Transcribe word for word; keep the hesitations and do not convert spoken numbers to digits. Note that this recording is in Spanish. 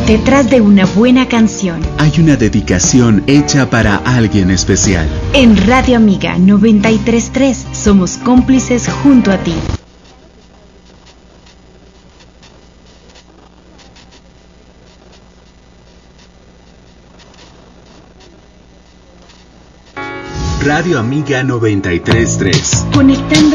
Detrás de una buena canción hay una dedicación hecha para alguien especial. En Radio Amiga noventa y tres punto tres somos cómplices junto a ti. Radio Amiga noventa y tres punto tres. Conectando